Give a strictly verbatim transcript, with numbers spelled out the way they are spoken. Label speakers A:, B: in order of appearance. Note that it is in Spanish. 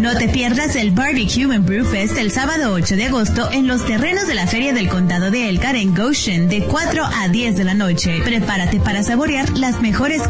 A: No te pierdas el Barbecue and Brew Fest el sábado ocho de agosto en los terrenos de la Feria del Condado de Elkhart en Goshen de cuatro a diez de la noche. Prepárate para saborear las mejores